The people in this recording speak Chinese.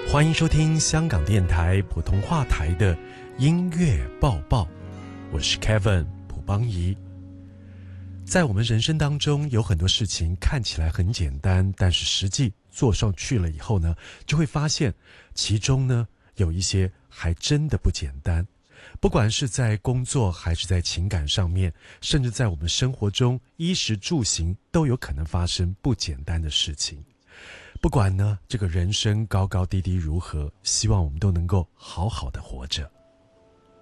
欢迎收听香港电台普通话台的音乐报报，我是 Kevin 卜邦仪。在我们人生当中，有很多事情看起来很简单，但是实际做上去了以后呢，就会发现其中呢有一些还真的不简单。不管是在工作还是在情感上面，甚至在我们生活中衣食住行，都有可能发生不简单的事情。不管呢这个人生高高低低如何，希望我们都能够好好的活着。